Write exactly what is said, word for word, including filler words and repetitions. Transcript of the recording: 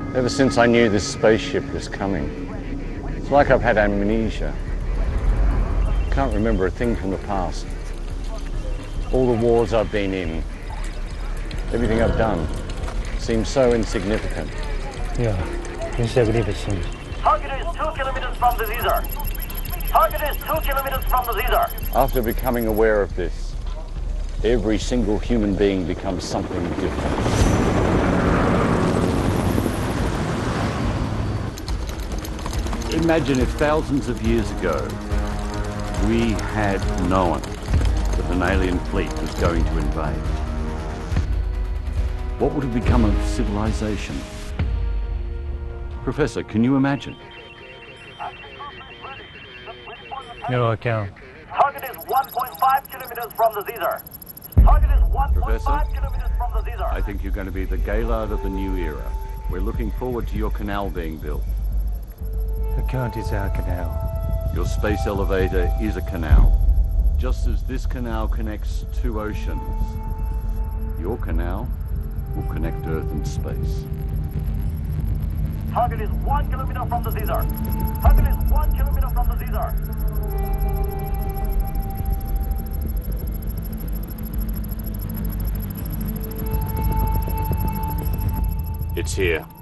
Ever since I knew this spaceship was coming, it's like I've had amnesia. I can't remember a thing from the past. All the wars I've been in, everything I've done, seems so insignificant. Yeah, insignificant. Target is two kilometers from the Caesar. Target is two kilometers from the Caesar. After becoming aware of this, every single human being becomes something different. Imagine if thousands of years ago we had known that an alien fleet was going to invade. What would have become of civilization? Professor, can you imagine? No, I can't. Target is one point five kilometers from the Caesar. Target is one point five kilometers from the Caesar. I think you're going to be the Gaylord of the new era. We're looking forward to your canal being built. The count is our canal. Your space elevator is a canal. Just as this canal connects two oceans, your canal will connect Earth and space. Target is one kilometer from the Caesar. Target is one kilometer from the Caesar. It's here.